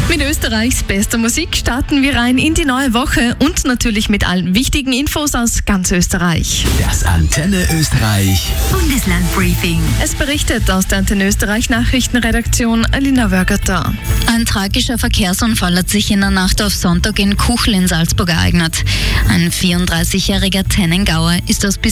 Mit Österreichs bester Musik starten wir rein in die neue Woche und natürlich mit allen wichtigen Infos aus ganz Österreich. Das Antenne Österreich Bundeslandbriefing. Es berichtet aus der Antenne Österreich Nachrichtenredaktion Alina Wörgerter. Ein tragischer Verkehrsunfall hat sich in der Nacht auf Sonntag in Kuchl in Salzburg ereignet. Ein 34-jähriger Tennengauer ist aus